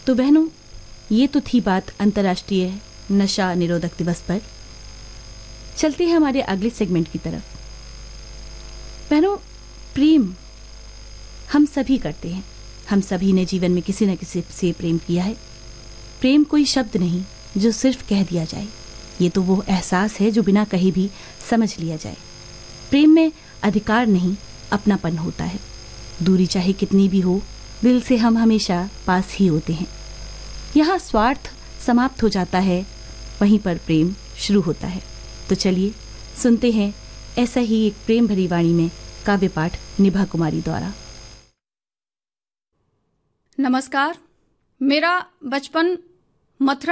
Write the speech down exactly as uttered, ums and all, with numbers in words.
तो बहनों, ये तो थी बात अंतर्राष्ट्रीय नशा निरोधक दिवस पर। चलते हैं हमारे अगले सेगमेंट की तरफ। बहनों, प्रेम हम सभी करते हैं। हम सभी ने जीवन में किसी न किसी से प्रेम किया है। प्रेम कोई शब्द नहीं जो सिर्फ कह दिया जाए, ये तो वो एहसास है जो बिना कहे भी समझ लिया जाए। प्रेम में अधिकार नहीं, अपनापन होता है। दूरी चाहे कितनी भी हो, दिल से हम हमेशा पास ही होते हैं। यहाँ स्वार्थ समाप्त हो जाता है, वहीं पर प्रेम शुरू होता है। तो चलिए सुनते हैं ऐसा ही एक प्रेम भरी वाणी में काव्य पाठ निभा कुमारी द्वारा। नमस्कार। मेरा बचपन मथुरा